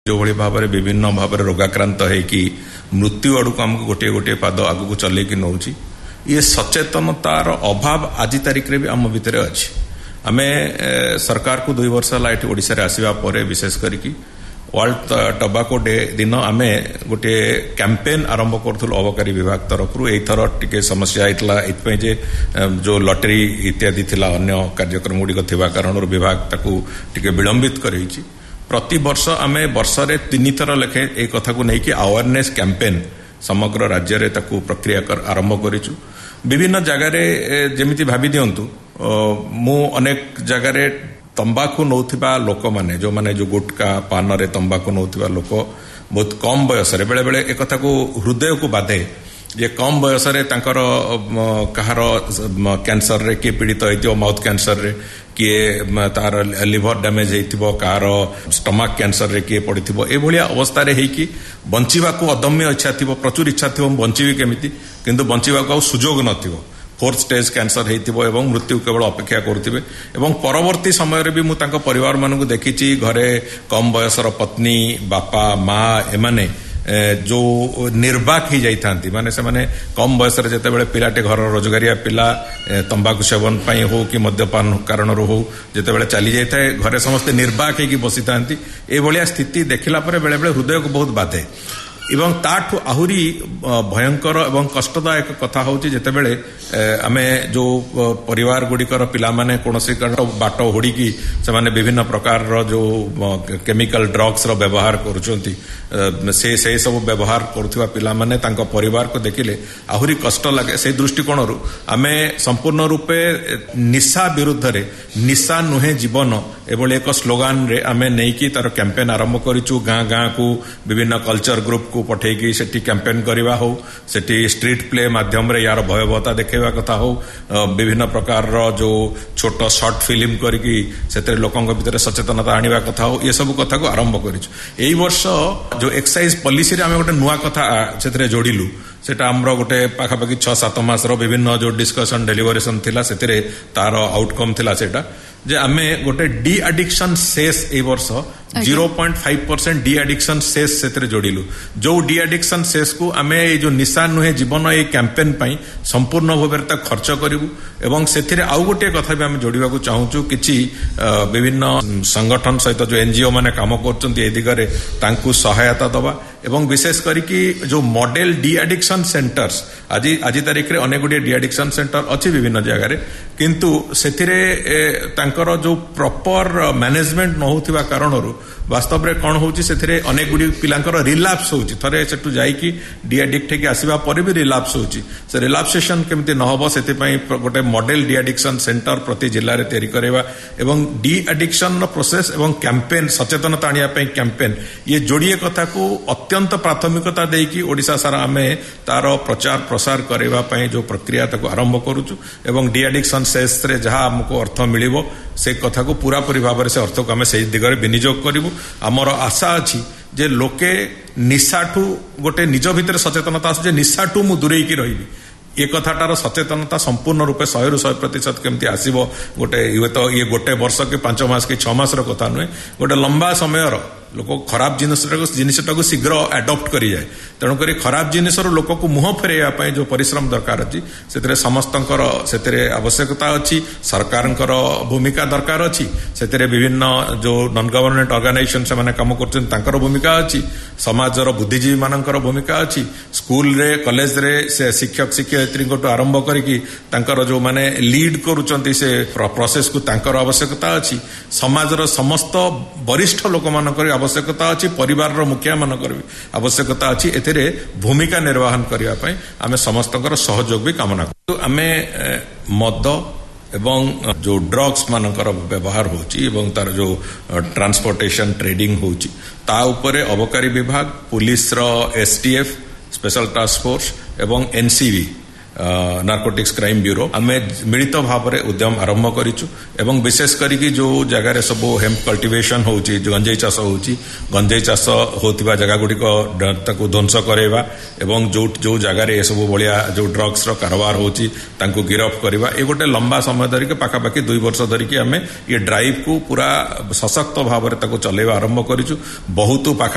जो भली भाव में विभिन्न भाव में रोगाक्रांत है मृत्यु आड़ को आमको गोटे गोटे पाद आगू चल कि नौ ये सचेतनतार अभाव आज तारीख में भी आम भितर अच्छी आम सरकार को 2 वर्ष है ओडिशा आसवा पर विशेष करके वर्ल्ड टबाको डे दिन आम गोटे कैंपेन आरंभ करूँ अबकारी विभाग तरफ एथर टिके समस्या होता ये जे जो लॉटरी इत्यादि थिला अन्य कार्यक्रम गुड़िक थिबा कारण विभाग ताकू टिके विलंबित करी प्रति वर्ष आम वर्ष रे 3 थर लेखे ए कथा को लेकिन अवेयरनेस कैंपेन समग्र राज्य रे ताकू प्रक्रिया आरंभ करिछु विभिन्न जगार जमिति भाभी दियंतु मु अनेक जगार तंबाकू नौथिबा लोक माने जो माने जो गुटका पान रे तंबाकू नौथिबा लोक बहुत कम बयस रे बेले बेले ए कथा को हृदय को बाधे जे कम बयस रे तांकर कहार कैंसर रे के पीड़ित होइतिबो माउथ कैंसर रे किए तार liver damage होइतिबो car stomach cancer रे किए पड़ितिबो ए भलिया अवस्था रे हेकी बंचिबा को अदम्य इच्छा थिबो प्रचुर इच्छा थिबो बंचिबी केमिति किंतु बंचिबा को सुजोग नथिबो 4th स्टेज कैंसर होइतिबो एवं मृत्यु केवल अपेक्षा करथिबे एवं परवर्ती समय रे भी मु तांको परिवार मानकु देखिछि घरे कम बयसर पत्नी बापा माँ एमाने जो निर्वाक ही जाइथांती माने से माने कम बयस रे जते बेले पिलाटे घर रोजगारिया पिला तंबाकू सेवन पई हो कि मद्यपान कारण हो जते बेले चली जाइथाय घरे समस्त निर्वाक ही बसिथांती ए भलिया स्थिति देखिला परे बेले बेले हृदय को बहुत बाधे एवं ताठू आहुरी भयंकर एवं कष्टदायक कथा होची जते बेले आमे जो परिवार गुड़िकर पिला माने कोनोसी बाट होड़ी की से माने विभिन्न प्रकार रो जो केमिकल ड्रग्स रो व्यवहार करूचंती से सब व्यवहार करुवा पिला माने तांको परिवार को देखिले आहुरी कष्ट लगे से दृष्टिकोण रु आमे संपूर्ण रूपे निशा विरुद्ध रे निशा नुहे जीवन एबोले एक स्लोगान रे आमे नेकी तार कैंपेन आरंभ करिचु गाँ गाँ को विभिन्न कल्चर ग्रुप को पठेकी सेठी कैंपेन करवा हो सेठी स्ट्रीट प्ले माध्यम रे यार भयावहता देखेवा कथा हो विभिन्न प्रकार रो जो छोट शॉर्ट फिल्म करके सेते लोकंक भितर सचेतनता आनिबा कथा हो ये सब कथा को आरंभ करिचु एई वर्ष जो एक्साइज पॉलिसी रे आमे गोटे नुआ कथा सेते जोड़िलु सेटा हमरो गोटे पाखापाखि 6-7 मास रो विभिन्न जो डिस्कशन डेलिवरेशन थिला सेते तार आउटकम थिला सेटा जे आमे गोटे डी एडिक्शन सेस ए वर्ष 0.5% डी एडिक्शन सेस सेते जोड़िलु जो डी एडिक्शन सेस को आमे जो निशा नुहे जीवन ए कैंपेन पई संपूर्ण भाबरे खर्च करिवु एवं सेथिरे आउ गोटे कथा भी आमे जोड़िबा को चाहूचु किछि विभिन्न संगठन सहित जो एनजीओ माने काम करचंती ए दिगरे तांकु सहायता दबा एवं विशेष करिकि जो मॉडल डी एडिक्शन सेंटर्स आज तारीख रे अनेक गुडी डी एडिक्शन सेंटर अछि विभिन्न जगह रे किंतु सेथिरे तांकर जो प्रॉपर मैनेजमेंट न होथिबा कारणरु वास्तव रे कोन होउची सेथिरे अनेक गुडी पिलांकर रिलैप्स होउची थरे सेटु जाई कि डी एडिक्ट के आसीबा पर भी रिलैप्स होउची से रिलैप्सेशन केमति न होबो सेति पई गोटे मॉडल डी एडिक्शन सेंटर प्रति जिल्ला रे तयारी करेबा एवं डी एडिक्शन नो प्रोसेस एवं कैंपेन सचेतनता आनिया पई कैंपेन ये जोड़िए कथा को अत्यंत प्राथमिकता देकी ओडिसा सारा आमे तार प्रचार प्रसार करेबा पई जो प्रक्रिया ताको आरंभ करूछु एवं डी एडिक्शन सेस रे जहा हमको अर्थ मिलिबो से कथा को पूरा पूरी भाव से अर्थ को आम से दिगरे विनियोग करूँ आमर आशा अच्छी जे लोके निशाठू गोटे निज भितर सचेतनता आसे निशाठू मु दूरे की रही ये कथाटार सचेतनता संपूर्ण रूपे 100% केमती आसीबो गोटे ये गोटे वर्ष के 5 मास के 6 मास कथा नुहे गोटे लंबा समय लोक खराब जिनटा को शीघ्र एडप्ट करी जाए तेणुक खराब जिनिस लोक को मुह फेरैया जो परिश्रम दरकार अच्छी से समस्तंकर से आवश्यकता अच्छी सरकारंकर भूमिका दरकार अच्छी से विभिन्न जो नॉन गवर्नमेंट ऑर्गेनाइजेशन से माने काम कर भूमिका अच्छी समाजर बुद्धिजीवी मानकर भूमिका अच्छी स्कूल रे कॉलेज रे से शिक्षक शिक्षयित्री आरंभ कर जो माने लीड करुचंती से प्रोसेस को तांकर आवश्यकता अच्छी समाजर समस्त वरिष्ठ लोक मानकर आवश्यकता अच्छी परिवार मुखिया मानकर आवश्यकता अच्छी एथिरे भूमिका निर्वाहन करबा पई आमे समस्तकर सहयोग भी कामना करू आमे मद एवं जो ड्रग्स मानकर व्यवहार होची एवं तार जो ट्रांसपोर्टेशन ट्रेडिंग होची ता उपरे अबकारी विभाग पुलिस रो एसटीएफ स्पेशल टास्क फोर्स एवं एनसीबी नार्कोटिक्स क्राइम ब्यूरो आमे मिलित भाव में उद्यम आरंभ करिछु एवं विशेष करिकि जो जगह रे सब हेम्प कल्टिवेशन होउची गंजेई चाष होउची गंजेई चाष होतिबा जगह गुडी को ताकू ध्वंस करेबा एवं जो जगह रे सब बलिया जो ड्रग्स रो कारोबार होउची तांको गिरफ करबा ए गोटे लंबा समय धरि के पाखापाखि 2 वर्ष धरि के आमे ये ड्राइव को पूरा सशक्त भाव में ताको चलेबा आरंभ करिछु बहुत